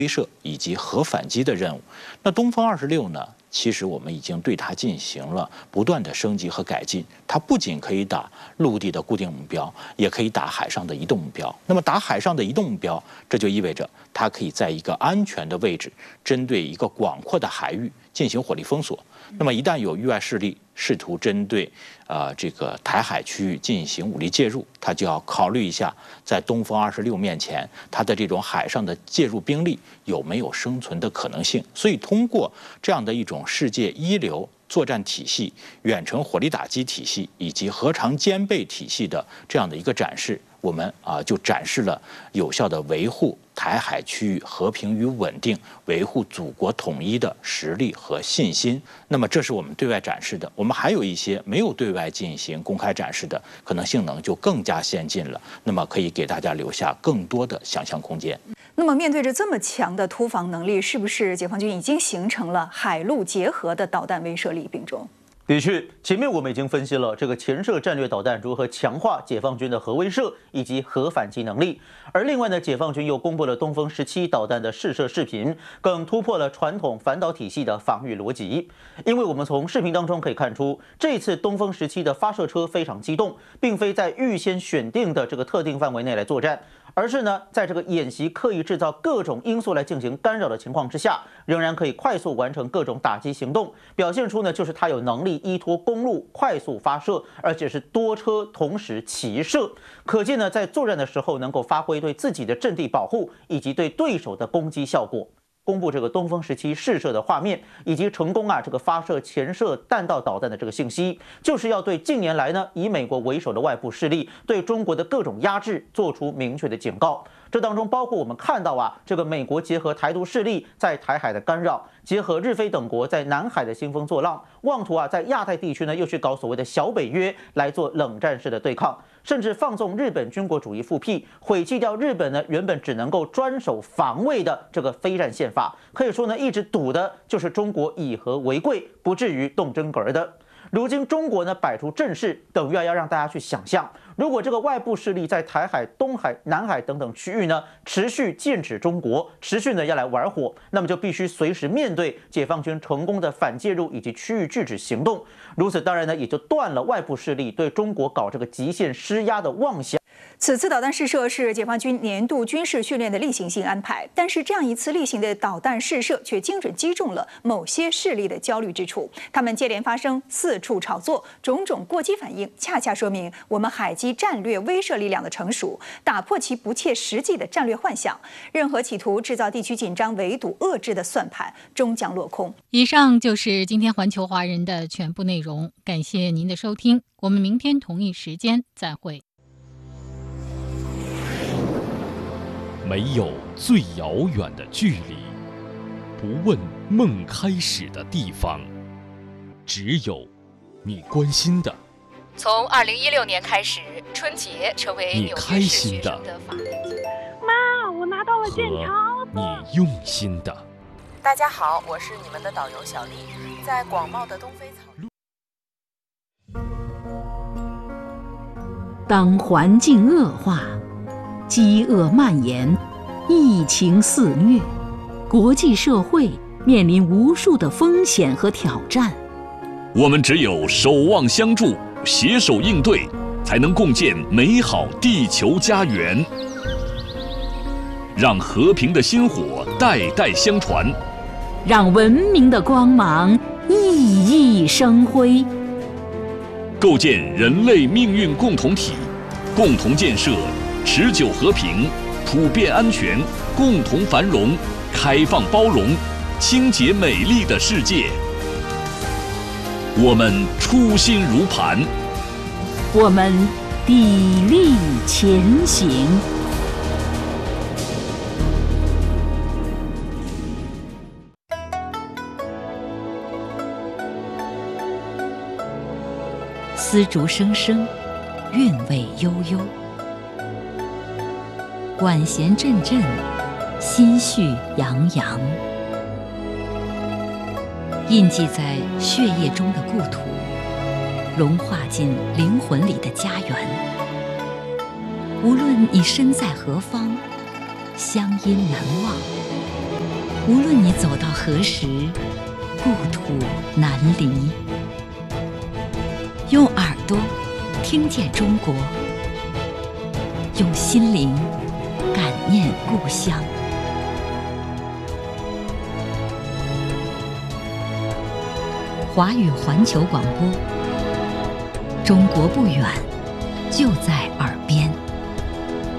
威慑以及核反击的任务。那东风26呢？其实我们已经对它进行了不断的升级和改进。它不仅可以打陆地的固定目标，也可以打海上的移动目标。那么打海上的移动目标，这就意味着它可以在一个安全的位置，针对一个广阔的海域进行火力封锁。那么一旦有域外势力试图针对这个台海区域进行武力介入，它就要考虑一下，在东风26面前，它的这种海上的介入兵力有没有生存的可能性。所以通过这样的一种世界一流作战体系、远程火力打击体系以及核常兼备体系的这样的一个展示，我们就展示了有效的维护台海区域和平与稳定、维护祖国统一的实力和信心。那么这是我们对外展示的。我们还有一些没有对外进行公开展示的，可能性能就更加先进了。那么可以给大家留下更多的想象空间。 那么面对着这么强的突防能力，是不是解放军已经形成了海陆结合的导弹威慑力？并中。 的确，前面我们已经分析了这个潜射战略导弹如何强化解放军的核威慑以及核反击能力。而另外呢，解放军又公布了东风17导弹的试射视频，更突破了传统反导体系的防御逻辑。因为我们从视频当中可以看出，这次东风17的发射车非常机动，并非在预先选定的这个特定范围内来作战，而是呢，在这个演习刻意制造各种因素来进行干扰的情况之下，仍然可以快速完成各种打击行动，表现出呢，就是它有能力依托公路快速发射，而且是多车同时齐射。可见呢，在作战的时候能够发挥对自己的阵地保护以及对对手的攻击效果。公布这个东风17试射的画面，以及成功这个发射潜射弹道导弹的这个信息，就是要对近年来呢以美国为首的外部势力对中国的各种压制做出明确的警告。这当中包括我们看到这个美国结合台独势力在台海的干扰，结合日菲等国在南海的兴风作浪，妄图在亚太地区呢又去搞所谓的小北约来做冷战式的对抗，甚至放纵日本军国主义复辟，毁弃掉日本呢原本只能够专守防卫的这个非战宪法，可以说呢一直赌的就是中国以和为贵，不至于动真格的。如今中国呢摆出阵势，等于要让大家去想象，如果这个外部势力在台海、东海、南海等等区域呢持续剑指中国，持续呢要来玩火，那么就必须随时面对解放军成功的反介入以及区域拒止行动。如此当然呢也就断了外部势力对中国搞这个极限施压的妄想。 此次导弹试射是解放军年度军事训练的例行性安排，但是这样一次例行的导弹试射却精准击中了某些势力的焦虑之处，他们接连发生四处炒作，种种过激反应，恰恰说明我们海基战略威慑力量的成熟，打破其不切实际的战略幻想，任何企图制造地区紧张、围堵、遏制的算盘终将落空。 以上就是今天环球华人的全部内容，感谢您的收听，我们明天同一时间再会。 没有最遥远的距离，不问梦开始的地方，只有你关心的。 从2016年开始，春节成为你开心的法定节日。 妈，我拿到了健康。 你用心的。 大家好，我是你们的导游小丽，在广袤的东非草原。 当环境恶化，饥饿蔓延，疫情肆虐，国际社会面临无数的风险和挑战。 我们只有守望相助，携手应对，才能共建美好地球家园。让和平的薪火代代相传， 让文明的光芒熠熠生辉。 构建人类命运共同体，共同建设持久和平、普遍安全、共同繁荣、开放包容、清洁美丽的世界。我们初心如磐， 我们砥砺前行。丝竹声声，韵味悠悠，管弦阵阵，心绪洋洋。印记在血液中的故土，融化进灵魂里的家园。无论你身在何方，乡音难忘。 无论你走到何时，故土难离。用耳朵听见中国，用心灵感念故乡。华语环球广播，中国不远，就在耳边。